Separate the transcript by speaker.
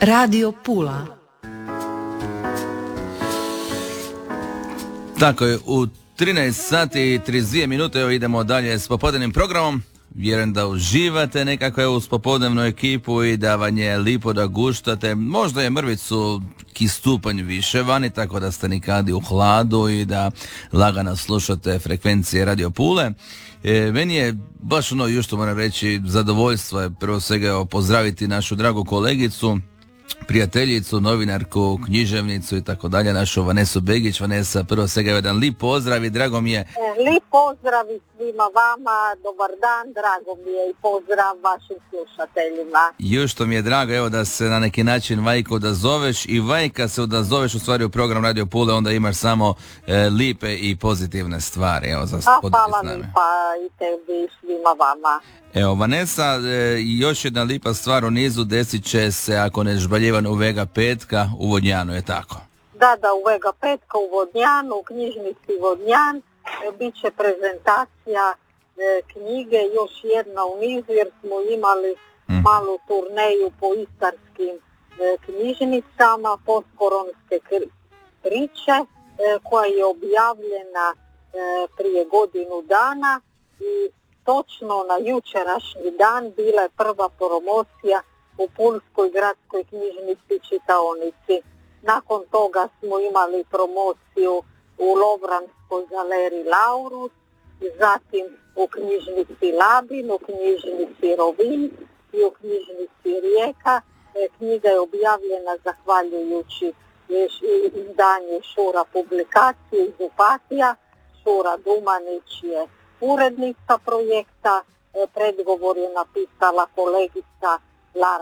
Speaker 1: Radio Pula.
Speaker 2: Tako je, u 13 sati i 32 minute evo idemo dalje s popodnevnim programom. Vjerujem da uživate nekako uz popodnevnu ekipu i da vam je lipo da guštate. Možda je mrvicu stupanj više vani, tako da ste nikadi u hladu i da lagano slušate frekvencije Radio Pule. Meni je baš još što moram reći, zadovoljstvo je prvo svega pozdraviti našu dragu kolegicu, prijateljicu, novinarku, književnicu i tako dalje, našu Vanesu Begić. Vanesa, prvo svega jedan lip pozdrav i drago mi je.
Speaker 3: Lip pozdrav i svima vama, dobar dan, drago mi je i pozdrav vašim slušateljima.
Speaker 2: Još što mi je drago, evo da se na neki način Vajko odazoveš i Vajka se odazoveš u stvari u program Radio Pule, onda imaš samo lipe i pozitivne stvari. Evo, za
Speaker 3: hvala lipa i tebi i svima vama.
Speaker 2: Evo, Vanesa, još jedna lipa stvar u nizu desit će se, ako ne žbaljivan, u Vega petka u Vodnjanu, je tako?
Speaker 3: Da, u Vega petka u Vodnjanu, u knjižnici Vodnjan, bit će prezentacija knjige, još jedna u nizu, jer smo imali malu turneju po istarskim knjižnicama, postkoronske priče, koja je objavljena prije godinu dana i točno na jučerašnji dan bila je prva promocija u Pulskoj gradskoj knjižnici čitaonici. Nakon toga smo imali promociju u Lovranskoj galeriji Laurus, zatim u knjižnici Labin, u knjižnici Rovin i u knjižnici Rijeka. Knjiga je objavljena zahvaljujući izdanju Šura publikacije iz Opatija. Šura Dumanić je urednica projekta, predgovor je napisala kolegica Lara